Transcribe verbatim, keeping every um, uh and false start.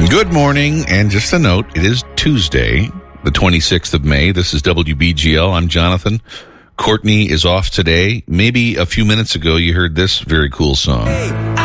Good morning, and just a note, it is Tuesday, the twenty-sixth of May. This is W B G L. I'm Jonathan. Courtney is off today. Maybe a few minutes ago you heard this very cool song. Hey,